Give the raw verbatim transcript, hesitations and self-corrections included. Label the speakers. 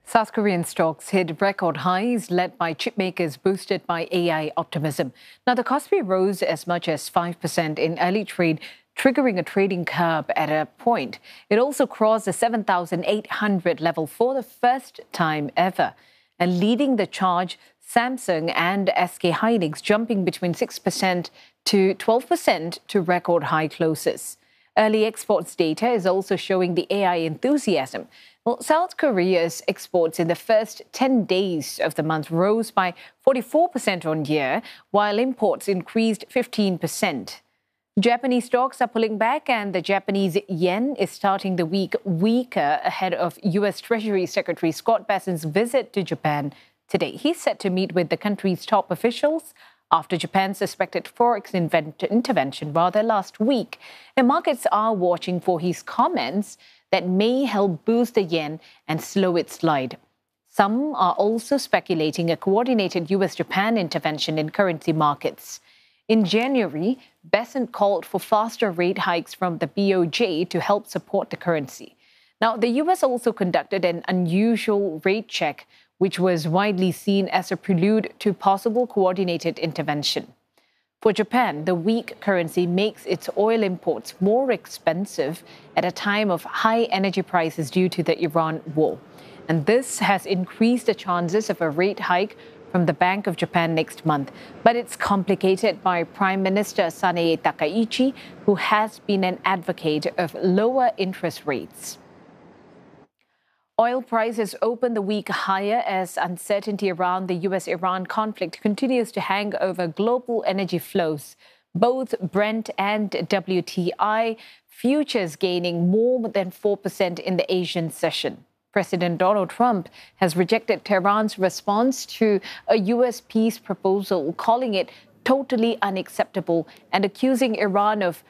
Speaker 1: South Korean stocks hit record highs led by chipmakers boosted by A I optimism. Now, the Kospi rose as much as five percent in early trade, triggering a trading curb at a point. It also crossed the seven thousand eight hundred level for the first time ever. And leading the charge, Samsung and S K Hynix jumping between six percent to twelve percent to record high closes. Early exports data is also showing the A I enthusiasm. Well, South Korea's exports in the first ten days of the month rose by forty-four percent on year, while imports increased fifteen percent. Japanese stocks are pulling back, and the Japanese yen is starting the week weaker ahead of U S Treasury Secretary Scott Bessent's visit to Japan today. He's set to meet with the country's top officials after Japan's suspected forex invent- intervention rather last week. And markets are watching for his comments that may help boost the yen and slow its slide. Some are also speculating a coordinated U S-Japan intervention in currency markets. In January, Bessent called for faster rate hikes from the B O J to help support the currency. Now, the U S also conducted an unusual rate check, which was widely seen as a prelude to possible coordinated intervention. For Japan, the weak currency makes its oil imports more expensive at a time of high energy prices due to the Iran war. And this has increased the chances of a rate hike from the Bank of Japan next month. But it's complicated by Prime Minister Sanae Takaichi, who has been an advocate of lower interest rates. Oil prices opened the week higher as uncertainty around the U S Iran conflict continues to hang over global energy flows. Both Brent and W T I futures gaining more than four percent in the Asian session. President Donald Trump has rejected Tehran's response to a U S peace proposal, calling it totally unacceptable and accusing Iran of